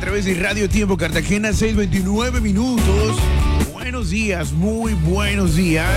través de Radio Tiempo Cartagena, 6:29 minutos. Buenos días, muy buenos días.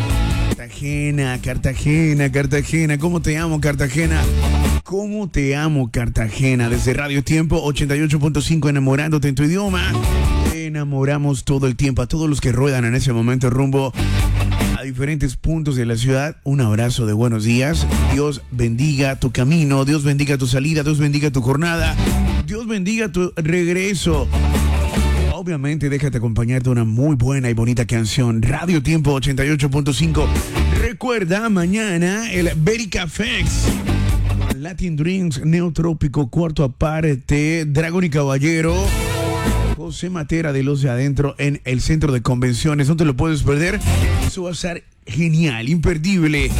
Cartagena, ¿cómo te amo, Cartagena? ¿Cómo te amo, Cartagena? Desde Radio Tiempo 88.5, enamorándote en tu idioma. Te enamoramos todo el tiempo. A todos los que ruedan en ese momento rumbo a diferentes puntos de la ciudad, un abrazo de buenos días. Dios bendiga tu camino, Dios bendiga tu salida, Dios bendiga tu jornada, Dios bendiga tu regreso. Obviamente, déjate acompañar de una muy buena y bonita canción. Radio Tiempo 88.5. Recuerda, mañana el Berica Fest, Latin Drinks, Neotrópico, cuarto aparte, Dragón y Caballero, José Matera de Los de Adentro en el Centro de Convenciones. No te lo puedes perder. Eso va a estar genial, imperdible.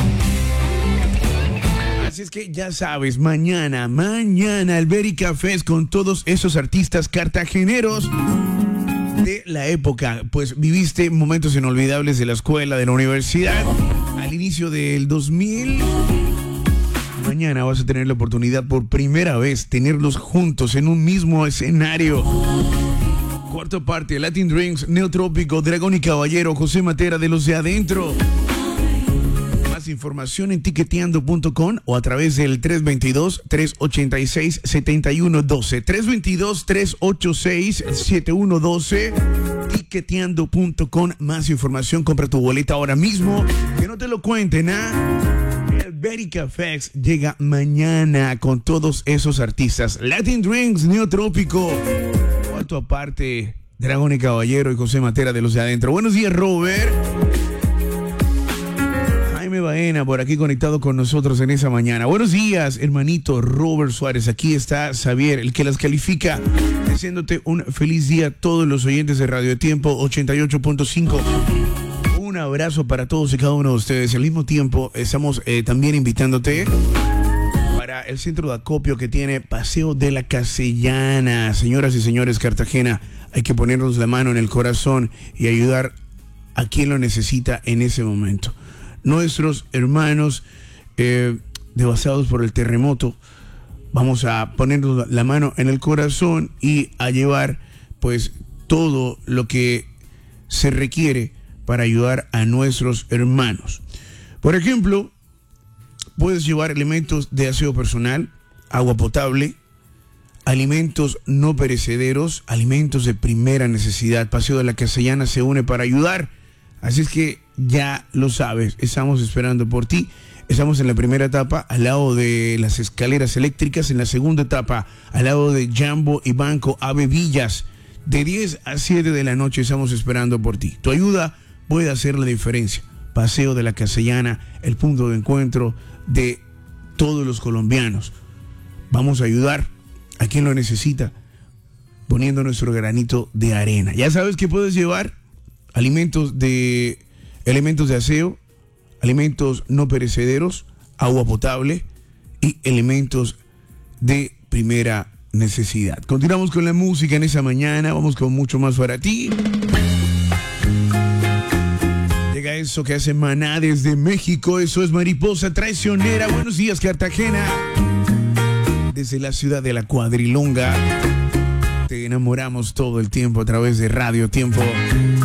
Así es que ya sabes, mañana el Berica Fest con todos esos artistas cartageneros de la época. Pues viviste momentos inolvidables de la escuela, de la universidad, al inicio del 2000. Mañana vas a tener la oportunidad por primera vez tenerlos juntos en un mismo escenario. Cuarto parte, Latin Drinks, Neotrópico, Dragón y Caballero, José Matera de Los de Adentro. Más información en tiqueteando.com o a través del 322-386-7112. 322-386-7112. Tiqueteando.com. Más información, compra tu boleta ahora mismo. Que no te lo cuenten, El Berica Fest llega mañana con todos esos artistas. Latin Drinks, Neotrópico, cuarto aparte, Dragón y Caballero y José Matera de Los de Adentro. Buenos días, Robert. Jaime Baena por aquí conectado con nosotros en esa mañana. Buenos días, hermanito Robert Suárez. Aquí está Xavier, el que las califica, deseándote un feliz día a todos los oyentes de Radio Tiempo 88.5. Un abrazo para todos y cada uno de ustedes. Al mismo tiempo, estamos también invitándote para el centro de acopio que tiene Paseo de la Castellana. Señoras y señores, Cartagena, hay que ponernos la mano en el corazón y ayudar a quien lo necesita en ese momento. Nuestros hermanos devastados por el terremoto, vamos a ponernos la mano en el corazón y a llevar pues todo lo que se requiere para ayudar a nuestros hermanos. Por ejemplo, puedes llevar elementos de aseo personal, agua potable, alimentos no perecederos, alimentos de primera necesidad. Paseo de la Castellana se une para ayudar. Así es que ya lo sabes, estamos esperando por ti. Estamos en la primera etapa al lado de las escaleras eléctricas, en la segunda etapa al lado de Jambo y Banco Ave Villas. De 10 a 7 de la noche estamos esperando por ti. Tu ayuda puede hacer la diferencia. Paseo de la Castellana, el punto de encuentro de todos los colombianos. Vamos a ayudar a quien lo necesita, poniendo nuestro granito de arena. Ya sabes que puedes llevar elementos de aseo, alimentos no perecederos, agua potable y elementos de primera necesidad. Continuamos con la música en esa mañana. Vamos con mucho más para ti. Llega eso que hace Maná desde México. Eso es Mariposa Traicionera. Buenos días, Cartagena. Desde la ciudad de la Cuadrilonga, te enamoramos todo el tiempo a través de Radio Tiempo